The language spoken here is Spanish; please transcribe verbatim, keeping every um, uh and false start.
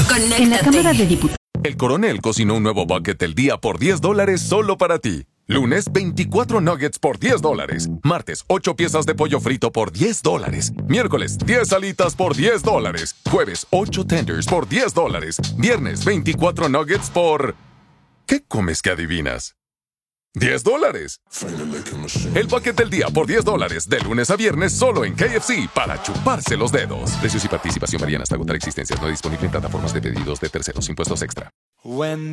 Conéctate. En la Cámara de Diputados. El Coronel cocinó un nuevo bucket del día por diez dólares solo para ti. Lunes, veinticuatro nuggets por diez dólares. Martes, ocho piezas de pollo frito por diez dólares. Miércoles, diez alitas por diez dólares. Jueves, ocho tenders por diez dólares. Viernes, veinticuatro nuggets por... ¿Qué comes que adivinas? ¡diez dólares! El bucket del día por diez dólares. De lunes a viernes solo en K F C para chuparse los dedos. Precios y participación varían hasta agotar existencias. No disponible en plataformas de pedidos de terceros. Impuestos extra. When